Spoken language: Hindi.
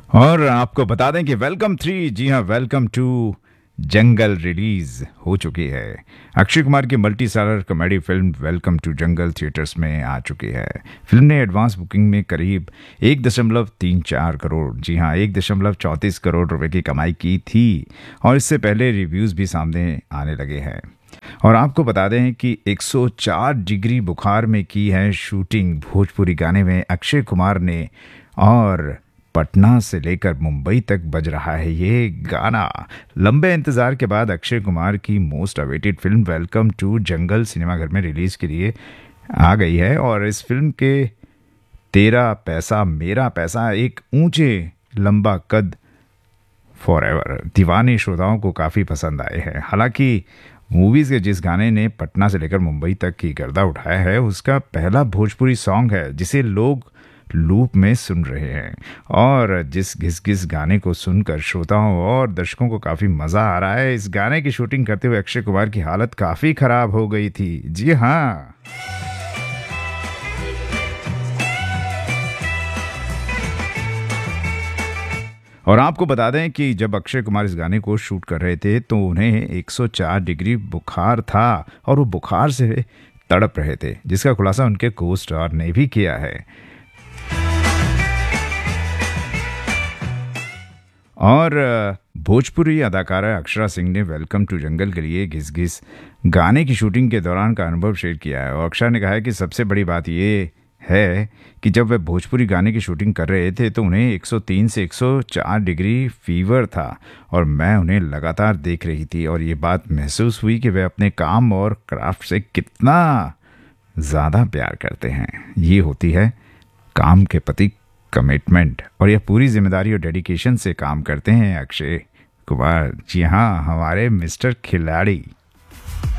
और आपको बता दें कि वेलकम 3, जी हाँ, वेलकम टू जंगल रिलीज हो चुकी है। अक्षय कुमार की multi starrer comedy film welcome to jungle theatres में आ चुकी है। फिल्म ने एडवांस बुकिंग में करीब 1.34 करोड़, जी हाँ, 1.34 करोड़ रुपए की कमाई की थी और इससे पहले रिव्यूज भी सामने आने लगे हैं। और आपको बता दें कि 104 डिग्री बुखार में की है शूटिंग भोजपुरी गाने में अक्षय कुमार ने। और पटना से लेकर मुंबई तक बज रहा है ये गाना। लंबे इंतजार के बाद अक्षय कुमार की most awaited film welcome to जंगल सिनेमाघर में रिलीज के लिए आ गई है। और इस फिल्म के तेरा पैसा मेरा पैसा एक ऊंचे लंबा कद फॉरएवर दीवाने श्रोताओं को काफ़ी पसंद आए हैं। हालांकि मूवीज़ के जिस गाने ने पटना से लेकर मुंबई तक की गर्दा उठाया है उसका पहला भोजपुरी सॉन्ग है जिसे लोग लूप में सुन रहे हैं। और जिस घिस घिस गाने को सुनकर श्रोताओं और दर्शकों को काफ़ी मज़ा आ रहा है। इस गाने की शूटिंग करते हुए अक्षय कुमार की हालत काफ़ी ख़राब हो गई थी, जी हाँ। और आपको बता दें कि जब अक्षय कुमार इस गाने को शूट कर रहे थे तो उन्हें 104 डिग्री बुखार था और वो बुखार से तड़प रहे थे, जिसका खुलासा उनके को स्टार ने भी किया है। और भोजपुरी अदाकारा अक्षरा सिंह ने वेलकम टू जंगल के लिए घिस घिस गाने की शूटिंग के दौरान का अनुभव शेयर किया है। और अक्षरा ने कहा है कि सबसे बड़ी बात ये है कि जब वे भोजपुरी गाने की शूटिंग कर रहे थे तो उन्हें 103 से 104 डिग्री फीवर था और मैं उन्हें लगातार देख रही थी और ये बात महसूस हुई कि वे अपने काम और क्राफ्ट से कितना ज़्यादा प्यार करते हैं। ये होती है काम के प्रति कमिटमेंट और यह पूरी जिम्मेदारी और डेडिकेशन से काम करते हैं अक्षय कुमार, जी हाँ, हमारे मिस्टर खिलाड़ी।